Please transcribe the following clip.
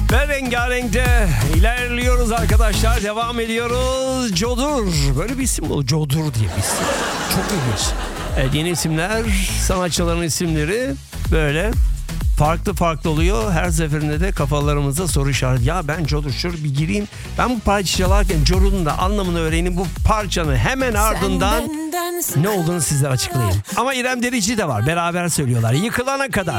Ve rengarenkte ilerliyoruz arkadaşlar. Devam ediyoruz. Codur. Böyle bir isim bu. Codur diye bir isim. Çok ilginç. Evet, yeni isimler, sanatçıların isimleri böyle farklı oluyor. Her seferinde de kafalarımızda soru işareti. Ya ben Codur şöyle bir gireyim. Ben bu parça çalarken Codur'un da anlamını öğreneyim. Bu parçanın hemen ardından ne olduğunu sizlere açıklayayım. Ama İrem Derici de var. Beraber söylüyorlar. Yıkılana kadar.